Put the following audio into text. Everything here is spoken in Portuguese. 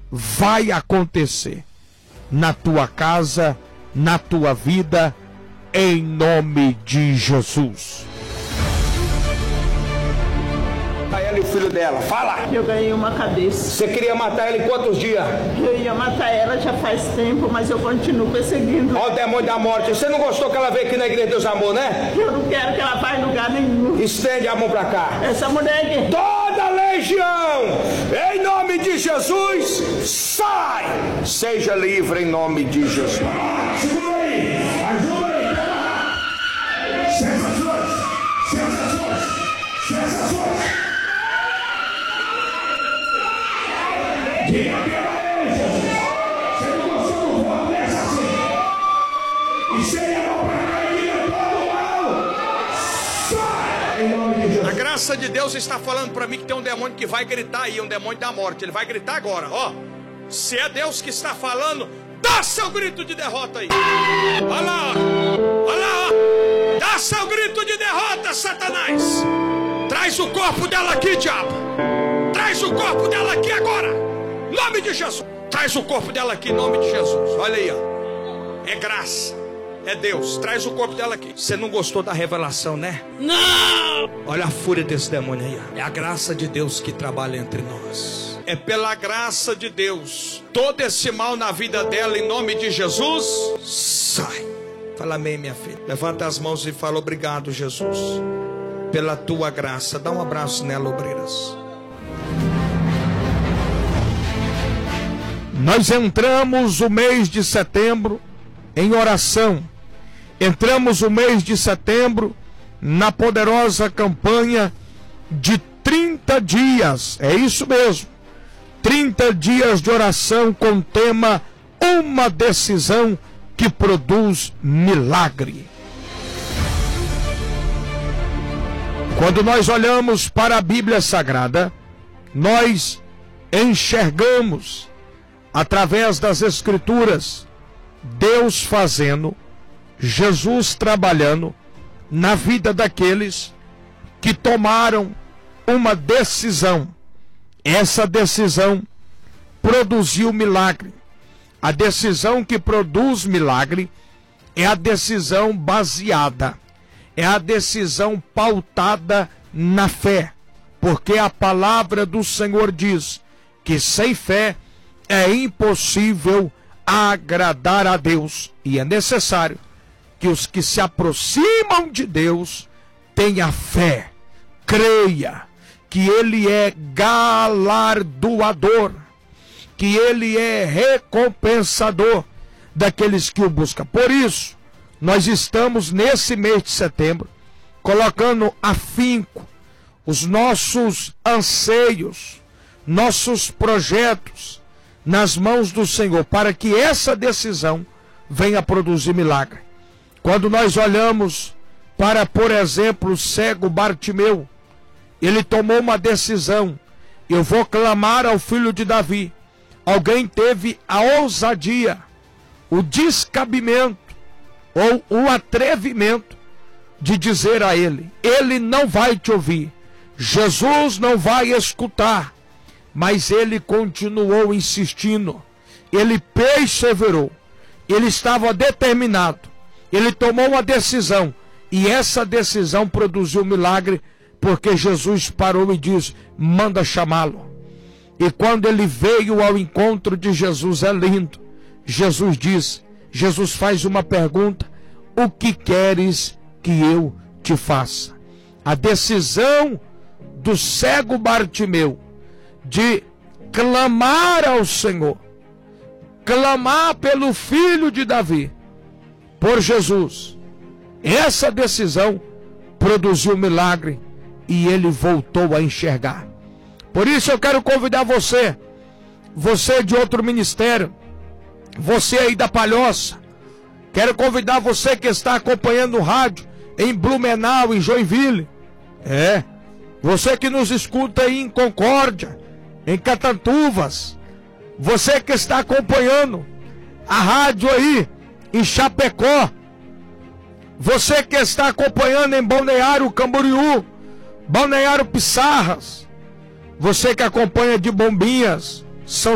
vai acontecer na tua casa, na tua vida, em nome de Jesus. Ela e o filho dela, fala! Eu ganhei uma cabeça. Você queria matar ela em quantos dias? Eu ia matar ela já faz tempo, mas eu continuo perseguindo. Olha o demônio da morte. Você não gostou que ela veio aqui na Igreja Deus Amor, né? Eu não quero que ela vá em lugar nenhum. Estende a mão pra cá. Essa mulher aqui. Toda legião, em nome de Jesus, sai! Seja livre em nome de Jesus. Segura aí, ajuda aí. Sensações, sensações, sensações. Diga pela ele, Jesus. Você não gostou do voto, deixa assim. E sem a mão pra cá e diga todo mal. Sai! Em nome de Jesus. A graça de Deus está falando para mim que tem um demônio que vai gritar aí, um demônio da morte. Ele vai gritar agora, ó. Se é Deus que está falando, dá seu grito de derrota aí. Olha lá, ó. Olha lá, ó. Dá seu grito de derrota, Satanás. Traz o corpo dela aqui, diabo. Traz o corpo dela aqui agora. Em nome de Jesus. Traz o corpo dela aqui, em nome de Jesus. Olha aí, ó. É graça. É Deus. Traz o corpo dela aqui. Você não gostou da revelação, né? Não! Olha a fúria desse demônio aí, ó. É a graça de Deus que trabalha entre nós. É pela graça de Deus. Todo esse mal na vida dela, em nome de Jesus, sai. Fala amém, minha filha. Levanta as mãos e fala: obrigado, Jesus, pela tua graça. Dá um abraço nela, obreiras. Nós entramos o mês de setembro em oração. Entramos o mês de setembro na poderosa campanha de 30 dias. É isso mesmo. 30 dias de oração com o tema Uma Decisão que Produz Milagre. Quando nós olhamos para a Bíblia Sagrada, nós enxergamos através das Escrituras Deus fazendo, Jesus trabalhando na vida daqueles que tomaram uma decisão. Essa decisão produziu milagre. A decisão que produz milagre é a decisão baseada, é a decisão pautada na fé, porque a palavra do Senhor diz que sem fé é impossível agradar a Deus, e é necessário que os que se aproximam de Deus tenham fé, creia que Ele é galardoador, que Ele é recompensador daqueles que o buscam. Por isso, nós estamos nesse mês de setembro colocando afinco os nossos anseios, nossos projetos nas mãos do Senhor, para que essa decisão venha produzir milagre. Quando nós olhamos para, por exemplo, o cego Bartimeu, ele tomou uma decisão: eu vou clamar ao filho de Davi. Alguém teve a ousadia, o descabimento ou o atrevimento de dizer a ele: ele não vai te ouvir, Jesus não vai escutar. Mas ele continuou insistindo, ele perseverou, ele estava determinado, ele tomou uma decisão, e essa decisão produziu um milagre, porque Jesus parou e disse: manda chamá-lo. E quando ele veio ao encontro de Jesus, é lindo. Jesus faz uma pergunta: o que queres que eu te faça? A decisão do cego Bartimeu de clamar ao Senhor, clamar pelo filho de Davi, por Jesus, essa decisão produziu milagre, e ele voltou a enxergar. Por isso eu quero convidar você de outro ministério, você aí da Palhoça, quero convidar você que está acompanhando o rádio em Blumenau, em Joinville, você que nos escuta aí em Concórdia, em Catantuvas, você que está acompanhando a rádio aí em Chapecó, você que está acompanhando em Balneário Camboriú, Balneário Pissarras, você que acompanha de Bombinhas, São